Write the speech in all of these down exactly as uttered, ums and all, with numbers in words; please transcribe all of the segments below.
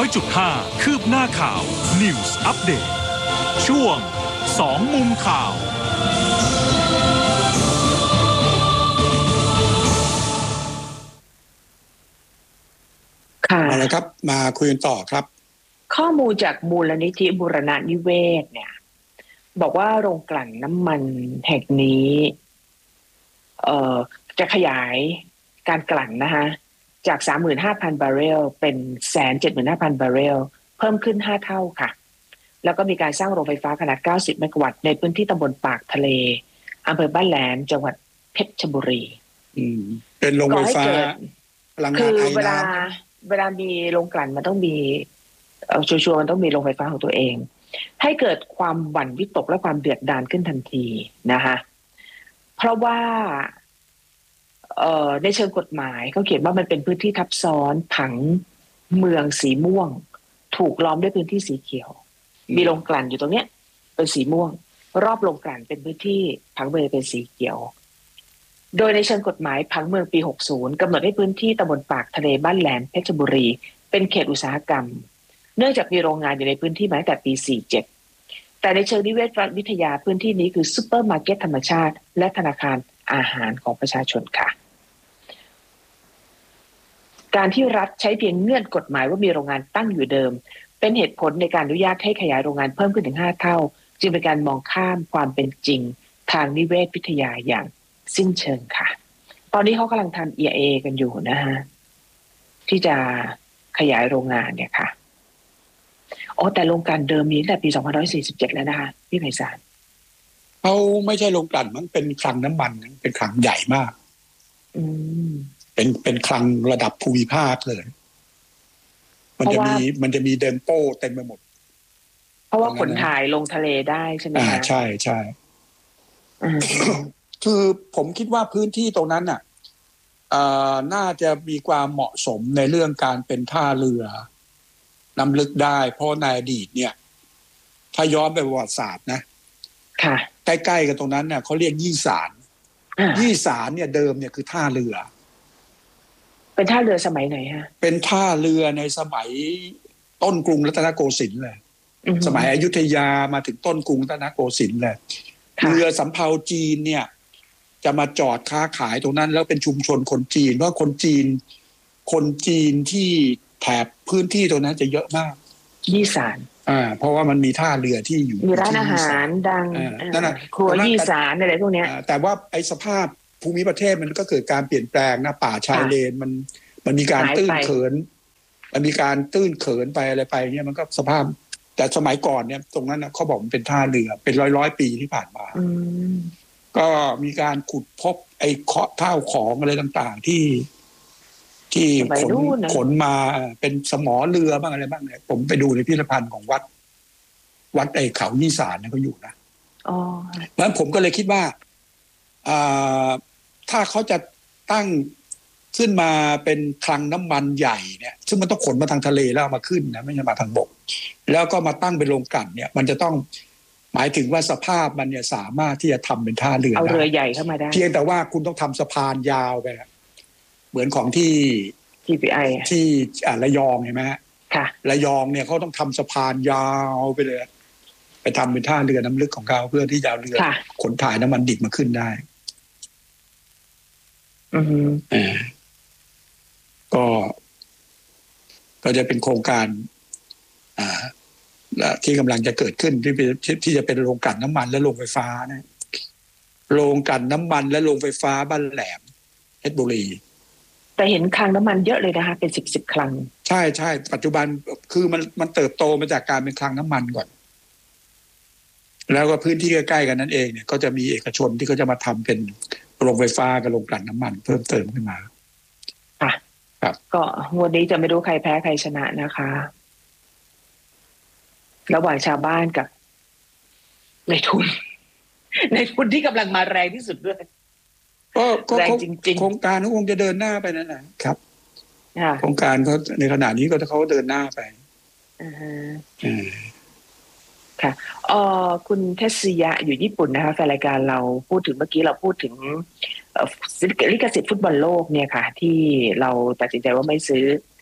อยจุดห้า คืบหน้าข่าว News Update ช่วงสองมุมข่าวค่ะมาเลยครับมาคุยกันต่อครับข้อมูลจากมูลนิธิบูรณนิเวศเนี่ยบอกว่าโรงกลั่นน้ำมันแห่งนี้เอ่อจะขยายการกลั่นนะคะจาก สามหมื่นห้าพัน บาร์เรลเป็น หนึ่งแสนเจ็ดหมื่นห้าพัน บาร์เรลเพิ่มขึ้นห้าเท่าค่ะแล้วก็มีการสร้างโรงไฟฟ้าขนาดเก้าสิบเมกะวัตต์ในพื้นที่ตำบลปากทะเลอำเภอบ้านแหลมจังหวัดเพชรบุรีอืมเป็นโรงไฟฟ้าพลังงานไอน้ำคือเวลาเวลามีโรงกลั่นมันต้องมีเอาชัวร์ๆมันต้องมีโรงไฟฟ้าของตัวเองให้เกิดความหวั่นวิตกและความเดือดดาลขึ้นทันทีนะคะเพราะว่าเอ่อในเชิงกฎหมายเขาเขียนว่ามันเป็นพื้นที่ทับซ้อนผังเมืองสีม่วงถูกล้อมด้วยพื้นที่สีเขียวมีโรงกลั่นอยู่ตรงเนี้ยเป็นสีม่วงรอบโรงกลั่นเป็นพื้นที่ผังเมืองเป็นสีเขียวโดยในเชิงกฎหมายผังเมืองปีหกสิบกำหนดให้พื้นที่ตำบลปากทะเลบ้านแหลมเพชรบุรีเป็นเขตอุตสาหกรรมเนื่องจากมีโรงงานอยู่ในพื้นที่มาตั้งแต่ปีสี่สิบเจ็ดแต่ในเชิงนิเวศวิทยาพื้นที่นี้คือซุปเปอร์มาร์เก็ตธรรมชาติและธนาคารอาหารของประชาชนค่ะการที่รัฐใช้เพียงเงื่อนกฎหมายว่ามีโรงงานตั้งอยู่เดิมเป็นเหตุผลในการอนุญาตให้ขยายโรงงานเพิ่มขึ้นถึงห้าเท่าจึงเป็นการมองข้ามความเป็นจริงทางนิเวศวิทยาอย่างสิ้นเชิงค่ะตอนนี้เขากำลังทำ อี เอ กันอยู่นะฮะที่จะขยายโรงงานเนี่ยค่ะอ๋อแต่โรงกลั่นเดิมมีตั้งแต่ปีสองพันห้าร้อยสี่สิบเจ็ดแล้วนะคะพี่ไพศาลเขาไม่ใช่โรงกลั่นมันเป็นคลังน้ำมันเป็นคลังใหญ่มากอืมเป็นเป็นคลังระดับภูมิภาคเลยมันจะมีมันจะมีเดมโป้เต็มไปหมดเพราะว่าขนถ่ายลงทะเลได้ใช่ไหมคะอ่าใช่ใช่คือผมคิดว่าพื้นที่ตรงนั้นน่ะน่าจะมีความเหมาะสมในเรื่องการเป็นท่าเรือน้ำลึกได้เพราะในอดีตเนี่ยถ้าย้อนไปประวัติศาสตร์นะค่ะใกล้ๆกันตรงนั้นเนี่ยเขาเรียกยี่สานยี่สานเนี่ยเดิมเนี่ยคือท่าเรือเป็นท่าเรือสมัยไหนฮะเป็นท่าเรือในสมัยต้นกรุงรัตนโกสินทร์เลยสมัยอยุธยามาถึงต้นกรุงรัตนโกสินทร์เลยเรือสำเภาจีนเนี่ยจะมาจอดค้าขายตรงนั้นแล้วเป็นชุมชนคนจีนเพราะคนจีนคนจีนที่แถบพื้นที่ตรงนั้นจะเยอะมากยี่สานอ่าเพราะว่ามันมีท่าเรือที่อยู่มีร้านอาหารดังนั่นน่ะครัวยี่สานอะไรพวกเนี้ยแต่ว่าไอ้สภาพภูมิประเทศมันก็เกิดการเปลี่ยนแปลงนะป่าชายเลนมันมันมีการตื้นเขินมันมีการตื้นเขินไปอะไรไปเนี่ยมันก็สภาพแต่สมัยก่อนเนี่ยตรงนั้นนะเขาบอกมันเป็นท่าเรือเป็นร้อยร้อยปีที่ผ่านมาก็มีการขุดพบไอ้เคาะเท่าของอะไรต่างๆที่ที่ขนขนมาเป็นสมอเรือบ้างอะไรบ้างเนี่ยผมไปดูในพิพิธภัณฑ์ของวัดวัดไอ้เขายี่สานเนี่ยเขาอยู่นะอ๋อแล้วผมก็เลยคิดว่าอ่าถ้าเขาจะตั้งขึ้นมาเป็นคลังน้ำมันใหญ่เนี่ยซึ่งมันต้องขนมาทางทะเลแล้วเอามาขึ้นนะไม่ใช่มาทางบกแล้วก็มาตั้งเป็นโรงกลั่นเนี่ยมันจะต้องหมายถึงว่าสภาพมันเนี่ยสามารถที่จะทำเป็นท่าเรือเอาเรือใหญ่เข้ามาได้เพียงแต่ว่าคุณต้องทำสะพานยาวไปเหมือนของที่ที พี ไอที่ระยองเห็นไหมฮะค่ะระยองเนี่ยเขาต้องทำสะพานยาวไปเลยไปทำเป็นท่าเรือน้ำลึกของเขาเพื่อที่จะเอาเรือขนถ่ายน้ำมันดิบมาขึ้นได้อืออ่าก็ก็จะเป็นโครงการอ่าที่กำลังจะเกิดขึ้นที่ที่จะเป็นโรงกลั่นน้ำมันและโรงไฟฟ้านะโรงกลั่นน้ำมันและโรงไฟฟ้าบ้านแหลมเพชรบุรีแต่เห็นคลังน้ำมันเยอะเลยนะคะเป็นสิบสิบคลังใช่ใช่ปัจจุบันคือมันมันเติบโตมาจากการเป็นคลังน้ำมันก่อนแล้วก็พื้นที่ใกล้ๆกันนั้นเองเนี่ยก็จะมีเอกชนที่เขาจะมาทำเป็นโรงไฟฟ้ากับโรงกลั่นน้ำมันเพิ่มเติมขึ้นมาค่ะครับก็วันนี้จะไม่รู้ใครแพ้ใครชนะนะคะระหว่างชาวบ้านกับในทุนในทุนที่กำลังมาแรงที่สุดด้วยก็แรงจริงๆโครงการเขาคงจะเดินหน้าไปนั่นแหละครับโครงการเขาในขณะนี้ก็เขาเดินหน้าไปอ่าฮะค่ะเอ่อคุณเทศยะอยู่ญี่ปุ่นนะคะแฟนรายการเราพูดถึงเมื่อกี้เราพูดถึงลิขสิทธิ์ฟุตบอลโลกเนี่ยค่ะที่เราตัดสินใจว่าไม่ซื้อ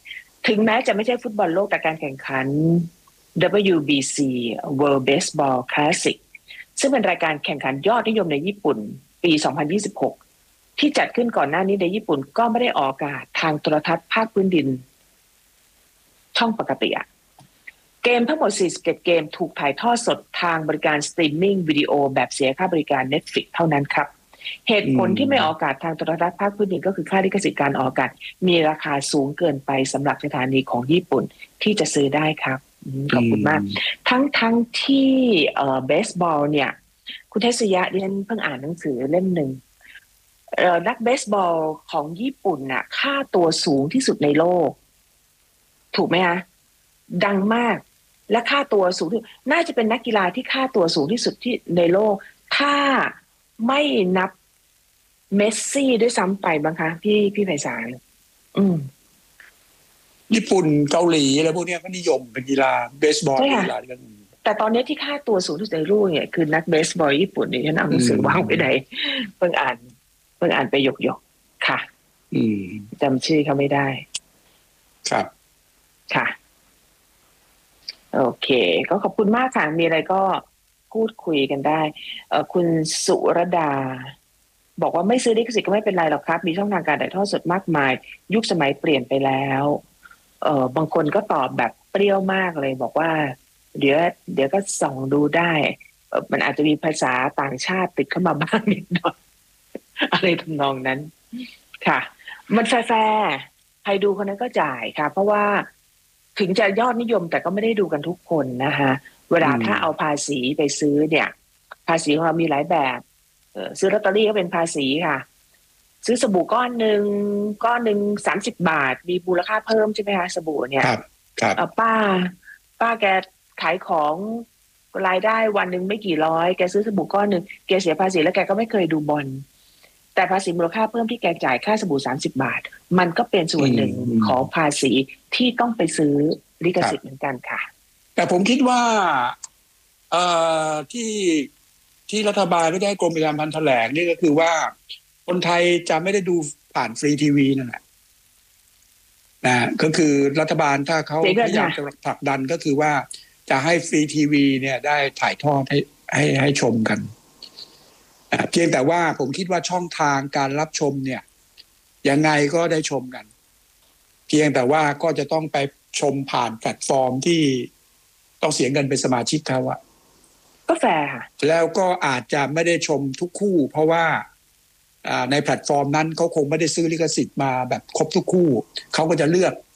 ถึงแม้จะไม่ใช่ฟุตบอลโลกแต่การแข่งขัน ดับเบิลยู บี ซี World Baseball Classic ซึ่งเป็นรายการแข่งขันยอดนิยมในญี่ปุ่นปี สองพันยี่สิบหก ที่จัดขึ้นก่อนหน้านี้ในญี่ปุ่นก็ไม่ได้ออกอากาศทางโทรทัศน์ภาคพื้นดินช่องปกติอะเกมทั้งหมดสี่สิบเจ็ดเกมถูกถ่ายทอดสดทางบริการสตรีมมิ่งวิดีโอแบบเสียค่าบริการ Netflix เท่านั้นครับเหตุผลที่ไม่ออกอากาศทางโทรทัศน์ภาคพื้นดินก็คือค่าลิขสิทธิ์การออกอากาศมีราคาสูงเกินไปสำหรับสถานีของญี่ปุ่นที่จะซื้อได้ครับขอบคุณมากทั้งทั้งที่เอ่อเบสบอลเนี่ยคุณเทศยะดิฉันเพิ่งอ่านหนังสือเล่มหนึ่งเอ่อนักเบสบอลของญี่ปุ่นน่ะค่าตัวสูงที่สุดในโลกถูกไหมคะดังมากและค่าตัวสูงที่น่าจะเป็นนักกีฬาที่ค่าตัวสูงที่สุดที่ในโลกถ้าไม่นับเมสซี่ด้วยซ้ำไปบ้างคะพี่พี่ไพศาลอืมญี่ปุ่นเกาหลีอะไรพวกนี้ก็นิยมเป็นกีฬาเบสบอลเป็นกีฬาที่กันแต่ตอนนี้ที่ค่าตัวสูงที่สุดในโลกเนี่ยคือนักเบสบอลญี่ปุ่นเนี่ยฉันเอาหนังสือวางไว้ไหนเพิ่งอ่านเพิ่งอ่านไปหยกๆค่ะอืมจำชื่อเขาไม่ได้ครับค่ะโอเคก็ขอบคุณมากค่ะมีอะไรก็พูดคุยกันได้เอ่อคุณสุรดาบอกว่าไม่ซื้อลิขสิทธิ์ก็ไม่เป็นไรหรอกครับมีช่องทางการถ่ายทอดสดมากมายยุคสมัยเปลี่ยนไปแล้วเอ่อบางคนก็ตอบแบบเปรี้ยวมากเลยบอกว่าเดี๋ยวเดี๋ยวก็ส่องดูได้เอ่อมันอาจจะมีภาษาต่างชาติติดเข้ามาบ้างนิดหน่อยอะไรทำนองนั้นค่ะมันแฟร์ๆใครดูคนนั้นก็จ่ายค่ะเพราะว่าถึงจะยอดนิยมแต่ก็ไม่ได้ดูกันทุกคนนะคะเวลาถ้าเอาภาษีไปซื้อเนี่ยภาษีของเรามีหลายแบบซื้อลอตเตอรี่ก็เป็นภาษีค่ะซื้อสบู่ก้อนหนึ่งก้อนหนึ่งสามสิบบาทมีมูลค่าเพิ่มใช่ไหมคะสบู่เนี่ยครับครับป้าป้าแกขายของรายได้วันหนึ่งไม่กี่ร้อยแกซื้อสบู่ก้อนหนึ่งแกเสียภาษีแล้วแกก็ไม่เคยดูบอลแต่ภาษีมูลค่าเพิ่มที่แกจ่ายค่าสบู่สามสิบบาทมันก็เป็นส่วนหนึ่งของภาษีที่ต้องไปซื้อลิขสิทธิ์เหมือนกันค่ะแต่ผมคิดว่าเอ่อที่ที่รัฐบาลไม่ได้กรมประชาสัมพันธ์แถลงนี่ก็คือว่าคนไทยจะไม่ได้ดูผ่านฟรีทีวีนั่นแหละนะก็คือรัฐบาลถ้าเขาพยายามจะผลักดันก็คือว่าจะให้ฟรีทีวีเนี่ยได้ถ่ายทอดให้ให้ให้ชมกันเพียงแต่ว่าผมคิดว่าช่องทางการรับชมเนี่ยยังไงก็ได้ชมกันเพียงแต่ว่าก็จะต้องไปชมผ่านแพลตฟอร์มที่ต้องเสียเงินเป็นสมาชิกเขาอะก็แฟร์ค่ะแล้วก็อาจจะไม่ได้ชมทุกคู่เพราะว่าในแพลตฟอร์มนั้นเขาคงไม่ได้ซื้อลิขสิทธิ์มาแบบครบทุกคู่เขาก็จะเลือก